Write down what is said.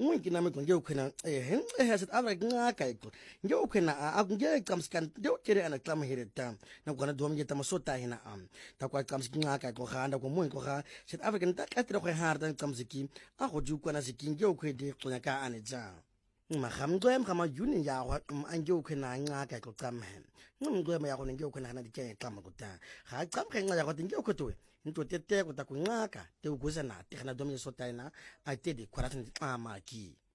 Ngwe ke name nge ukhena has it avra ngaka iko nge ukhena nge kamskan nge ukere ana klama hereta na kona dom nge tamasota hina ta kwa kamski ngaka ko khanda ko mo ko kha South African ta katira ko harda kamsiki a go ju kwana sikinge ukhede tlonya ka ane ja magamgwem gama union ya go anje ukhena ngaka ko qamhe ngumgwem ya go nge ukhena na dike qama kuta ga qamhe nqa ya go nge ukhotwe into tete ko ta kunqaka te uguza na te khana dom yesota ina a te de kwaratni qama ki